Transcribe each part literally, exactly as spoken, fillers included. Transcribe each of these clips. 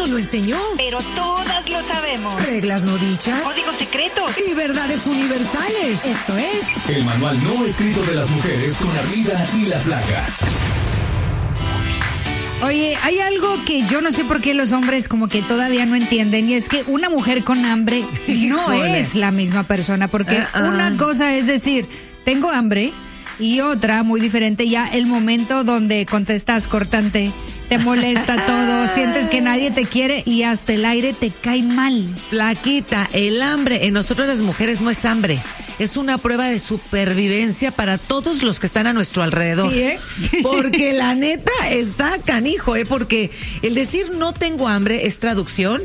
nos lo enseñó. Pero todas lo sabemos. Reglas no dichas. Códigos secretos. Y verdades universales. Esto es... El manual no escrito de las mujeres con Armida y la Flaca. Oye, hay algo que yo no sé por qué los hombres como que todavía no entienden, y es que una mujer con hambre no Híjole. es la misma persona, porque Uh-uh. una cosa es decir, tengo hambre, y otra, muy diferente, ya el momento donde contestas cortante, te molesta todo, sientes que nadie te quiere y hasta el aire te cae mal. Flaquita, el hambre en nosotros las mujeres no es hambre. Es una prueba de supervivencia para todos los que están a nuestro alrededor. Sí, ¿eh? Porque la neta está canijo, ¿eh? Porque el decir no tengo hambre es traducción.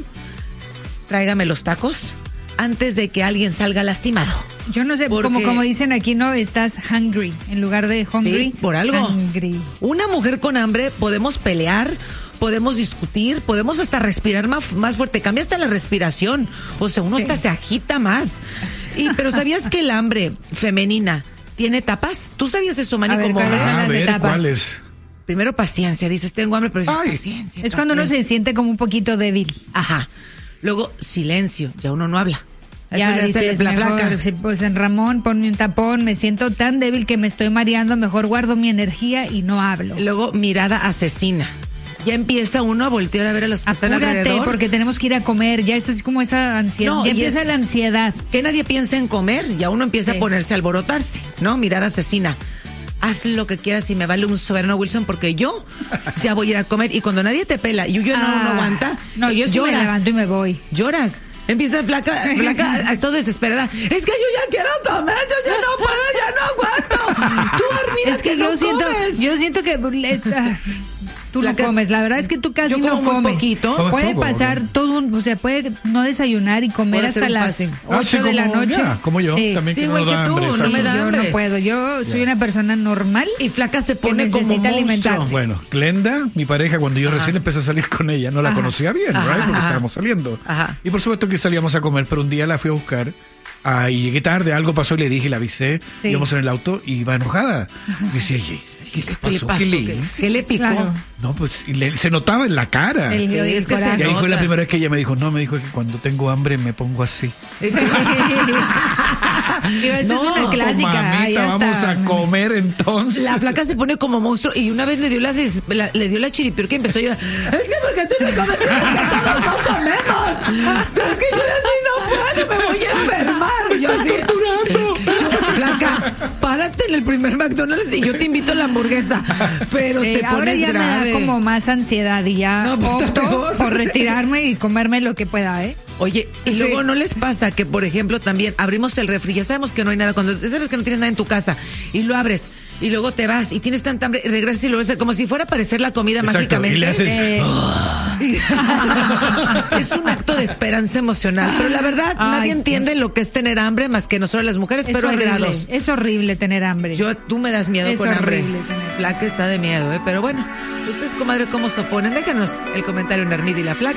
Tráigame los tacos antes de que alguien salga lastimado. Yo no sé, Porque- como, como dicen aquí, ¿no? Estás hungry en lugar de hungry. Sí, por algo. Hungry. Una mujer con hambre podemos pelear, podemos discutir, podemos hasta respirar más, más fuerte. Cambia hasta la respiración. O sea, uno Sí. hasta se agita más. Y, pero ¿sabías que el hambre femenina tiene etapas? ¿Tú sabías eso, Manny? A ver, Como- ¿cuáles son A las ver, etapas? ¿cuál es? Primero paciencia, dices, tengo hambre, pero dices, Ay. paciencia. Es cuando uno se paciencia. siente como un poquito débil. Ajá. Luego, silencio, ya uno no habla. Eso Ya le hace dices, la mejor, flaca. sí, pues en Ramón, ponme un tapón, me siento tan débil que me estoy mareando, mejor guardo mi energía y no hablo. Luego, mirada asesina. Ya empieza uno a voltear a ver a los que están Apúrate, alrededor. porque tenemos que ir a comer, ya está así como esa ansiedad, No, ya y empieza es- la ansiedad. Que nadie piensa en comer, ya uno empieza Sí. a ponerse a alborotarse, ¿no? Mirada asesina. Haz lo que quieras y me vale un soberano Wilson porque yo ya voy a ir a comer. Y cuando nadie te pela y yo no, Ah, no aguanta, No, yo sí me lloras. levanto y me voy. Lloras. Empieza flaca, flaca, a estar desesperada. Es que yo ya quiero comer, yo ya no puedo, ya no aguanto. Tú, Armida, Es que, no yo siento, comes. yo siento que le- ah, tú Flaca, no comes, la verdad es que tú casi yo como no muy comes. poquito. Comes Puede poco, pasar ¿no? todo, un- o sea, puede no desayunar y comer Puede hacer hasta un las fasting. Ah, sí, ocho de la como- noche. ya, como yo, Sí. también Sí, que igual no da que tú, hambre. no exacto. me da Yo hambre. no puedo, yo soy una persona normal. Y flaca se pone que como necesita monstruo. alimentarse. Bueno, Glenda, mi pareja, cuando yo recién empecé a salir con ella, no la Ajá. conocía bien, Ajá, right? Porque ajá. estábamos saliendo. Ajá. Y por supuesto que salíamos a comer, pero un día la fui a buscar. Ah, y llegué tarde, algo pasó y le dije, la avisé. Sí. Íbamos en el auto y iba enojada. Y decía, oye, ¿qué, ¿Qué te le pasó? pasó? ¿Qué le ¿Qué, hice? qué le picó? Claro. No, pues y le- se notaba en la cara. El- Sí, el es que se coraje. Y ahí fue la nota. primera vez que ella me dijo, no, me dijo que cuando tengo hambre me pongo así. Digo, esta No, es una clásica. Mamita, ahí está. vamos a comer entonces. La flaca se pone como monstruo y una vez le dio la, des- la- le dio la chiripiorca y empezó a llorar. Es que porque tú no comes, es que todos no comemos. Es que yo así no puedo, me voy a enfermar. Y yo así, yo, flaca, párate en el primer McDonald's y yo te invito a la hamburguesa. Pero Sí, te ahora pones ya grave. me da como más ansiedad y ya No, pues, está opto peor. por retirarme y comerme lo que pueda, ¿eh? Oye, y Sí. luego no les pasa que, por ejemplo, también abrimos el refri, ya sabemos que no hay nada, cuando sabes que no tienes nada en tu casa y lo abres y luego te vas y tienes tanta hambre y regresas y lo ves como si fuera a aparecer la comida Exacto, mágicamente. y le haces, Eh, Es un acto de esperanza emocional, pero la verdad Ay, nadie sí. entiende lo que es tener hambre más que nosotros las mujeres, es pero hay horrible, grados. es horrible tener hambre. Yo, tú me das miedo Es con hambre. horrible tener hambre. Flaca está de miedo, ¿eh? Pero bueno, ustedes, comadre, ¿cómo se oponen? Déjanos el comentario en Armida y la Flaca.